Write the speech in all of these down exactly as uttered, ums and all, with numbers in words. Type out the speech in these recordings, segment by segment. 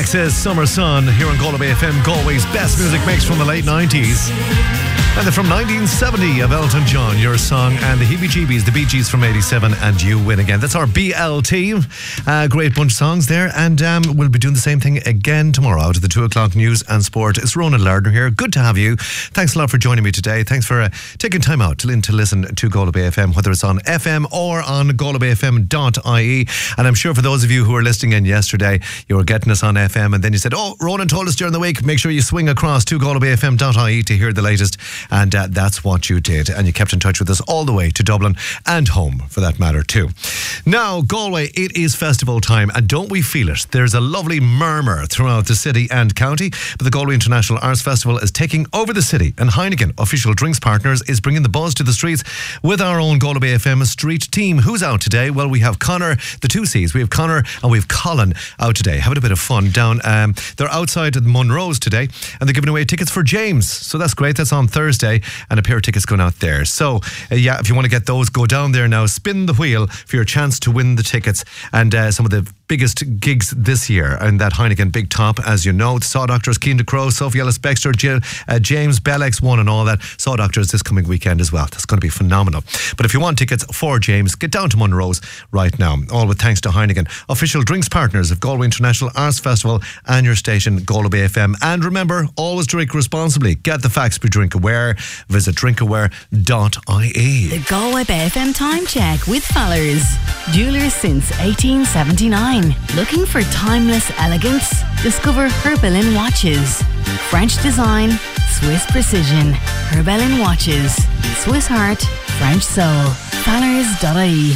This is Summer Sun here on Galway F M, Galway's best music mix from the late nineties. And then from nineteen seventy of Elton John, Your Song, and the Heebie-Jeebies, the Bee Gees from eighty-seven, and You Win Again. That's our B L team. Uh, great bunch of songs there. And um, we'll be doing the same thing again tomorrow out of the two o'clock news and sport. It's Ronan Lardner here. Good to have you. Thanks a lot for joining me today. Thanks for uh, taking time out to, to listen to Galway F M, whether it's on F M or on galway f m dot I E. And I'm sure for those of you who were listening in yesterday, you were getting us on F M and then you said, oh, Ronan told us during the week, make sure you swing across to galway f m dot I E to hear the latest. And uh, that's what you did. And you kept in touch with us all the way to Dublin and home, for that matter, too. Now, Galway, it is festival time. And don't we feel it? There's a lovely murmur throughout the city and county. But the Galway International Arts Festival is taking over the city. And Heineken, official drinks partners, is bringing the buzz to the streets with our own Galway F M street team. Who's out today? Well, we have Connor, the two C's. We have Connor and we have Colin out today, having a bit of fun down. Um, they're outside the Munros today. And they're giving away tickets for James. So that's great. That's on Thursday. And a pair of tickets going out there. So, uh, yeah, if you want to get those, go down there now, spin the wheel for your chance to win the tickets. And uh, some of the biggest gigs this year and that Heineken Big Top, as you know, the Saw Doctors, Keen to Crow, Sophie Ellis-Bextor, Jill, uh, James Bell X one and all that. Saw Doctors this coming weekend as well. That's going to be phenomenal. But if you want tickets for James, get down to Munros right now. All with thanks to Heineken, official drinks partners of Galway International Arts Festival and your station Galway F M. And remember, always drink responsibly. Get the facts, be drink aware. Visit drink aware dot I E. The Galway F M time check with Fallers. Jewelers since eighteen seventy-nine. Looking for timeless elegance? Discover Herbelin Watches. French design, Swiss precision. Herbelin Watches. Swiss heart, French soul. Fallers dot I E.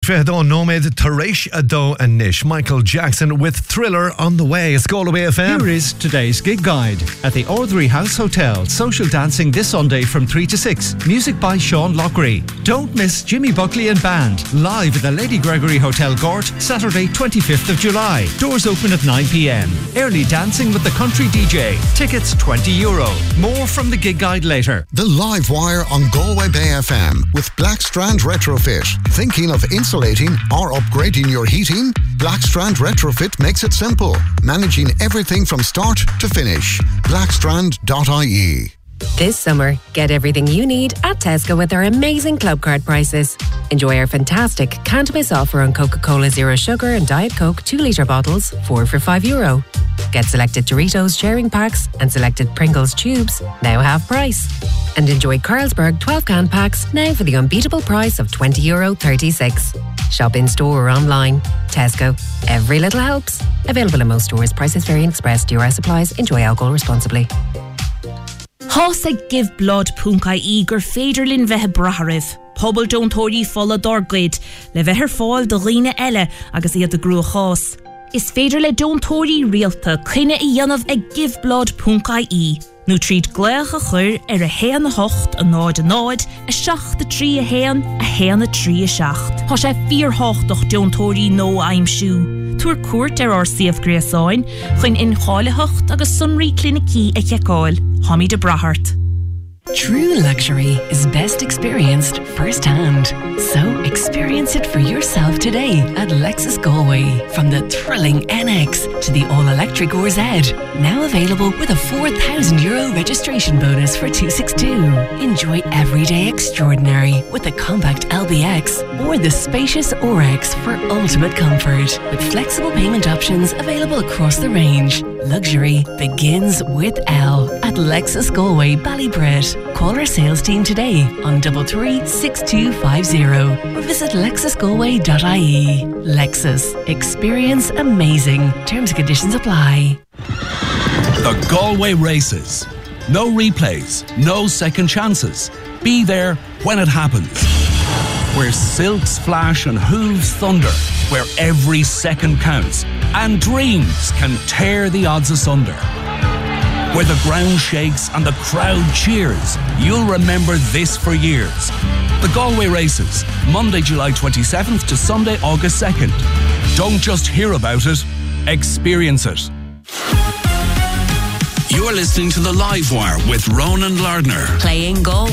Nomad Taresh Ado and Nish. Michael Jackson with Thriller on the way. It's Galway F M. Here is today's gig guide. At the Orthery House Hotel, social dancing this Sunday from three to six. Music by Sean Lockery. Don't miss Jimmy Buckley and Band live at the Lady Gregory Hotel Gort, Saturday twenty-fifth of July. Doors open at nine p.m. Early dancing with the country D J. Tickets twenty euro. More from the gig guide later. The Live Wire on Galway Bay F M with Blackstrand Retrofit. Thinking of insulating or upgrading your heating? Blackstrand Retrofit makes it simple, managing everything from start to finish. blackstrand dot I E. This summer, get everything you need at Tesco with our amazing club card prices. Enjoy our fantastic can't miss offer on Coca-Cola Zero Sugar and Diet Coke two litre bottles, four for five euro. Get selected Doritos sharing packs and selected Pringles tubes, now half price. And enjoy Carlsberg twelve can packs, now for the unbeatable price of twenty euro thirty-six. Shop in store or online. Tesco. Every little helps. Available in most stores. Prices vary and express. D R S applies. Enjoy alcohol responsibly. Hosa give blood punkai e gur féidirlinn bheithe bratharaibh. Pobal don't tóirí fola dorgaid, le bheithir fáil do riine eile agus iad a grua chás. Is féidir le don't tóirí rialta chuine I dhéanamh ag give blood punkai e. Nú tríd gléach a chur ar a héan a hocht a náid a náid, a seach de trí a héan, a héan a trí a seacht. Tá sé fíor hochtach don't tóirí nó aimsú. Tuair cuairt ar R C F Gréasáin, chuin in cháile hocht agus sunraí clinicí a cheacáil, Hamid de Brahart. True luxury is best experienced firsthand. So experience it for yourself today at Lexus Galway. From the thrilling N X to the all-electric O R Z. Now available with a four thousand euro registration bonus for two sixty-two. Enjoy everyday extraordinary with the compact L B X or the spacious O R X for ultimate comfort. With flexible payment options available across the range. Luxury begins with L at Lexus Galway, Ballybret. Call our sales team today on double three six two five zero or visit lexus galway dot I E. Lexus. Experience amazing. Terms and conditions apply. The Galway Races. No replays, no second chances. Be there when it happens. Where silks flash and hooves thunder. Where every second counts and dreams can tear the odds asunder. Where the ground shakes and the crowd cheers. You'll remember this for years. The Galway Races, Monday, July twenty-seventh to Sunday, August second. Don't just hear about it, experience it. You're listening to The Live Wire with Ronan Lardner. Playing Galway.